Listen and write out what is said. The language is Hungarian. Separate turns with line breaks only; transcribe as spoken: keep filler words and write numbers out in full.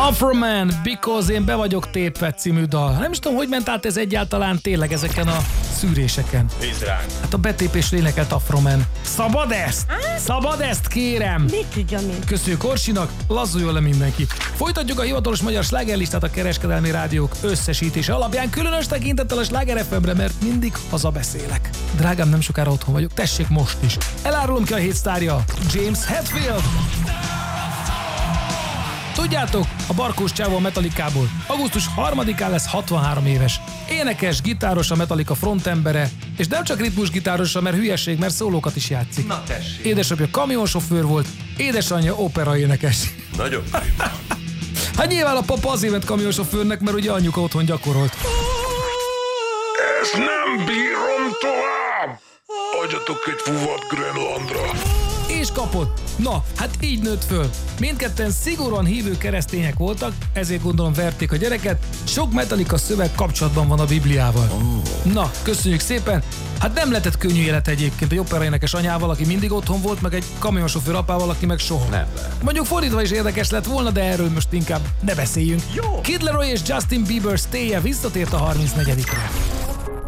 Afro Man, Because én be vagyok tépve című dal. Nem is tudom, hogy ment át ez egyáltalán tényleg ezeken a szűréseken.
Bízd ránk.
Hát a betépésre énekelt Afro Man. Szabad ezt? Szabad ezt, kérem!
Mit tudja mi?
Köszönjük Orsinak, lazzuljon le mindenki. Folytatjuk a hivatalos magyar slágerlistát a kereskedelmi rádiók összesítése alapján, különös tekintettel a Sláger ef em-re, mert mindig hazabeszélek. Drágám, nem sokára otthon vagyok, tessék most is. Elárulom ki a hét sztárja, James Hetfield. Tudjátok, a barkós csávó a Metallicából augusztus harmadikán lesz hatvanhárom éves. Énekes, gitáros, a Metallica frontembere, és nem csak ritmusgitárosa, mert hülyeség, mert szólókat is játszik.
Na tessék.
Édesapja kamionsofőr volt, édesanyja operaénekes.
Nagyon prima.
Hát nyilván a papa azért ment kamionsofőrnek, mert ugye anyuka otthon gyakorolt.
Ezt nem bírom tovább! Adjatok egy fuvat Grönlandra!
És kapott. Na, hát így nőtt föl. Mindketten szigorúan hívő keresztények voltak, ezért gondolom verték a gyereket. Sok Metallica szöveg kapcsolatban van a Bibliával. Oh. Na, köszönjük szépen. Hát nem lehetett könnyű élet egyébként egy operaénekes anyával, aki mindig otthon volt, meg egy kamionsofőr apával, aki meg soha.
Nem lehet.
Mondjuk fordítva is érdekes lett volna, de erről most inkább ne beszéljünk.
Jó.
Kid Laroi és Justin Bieber Stay-je visszatért a harmincnegyedikre.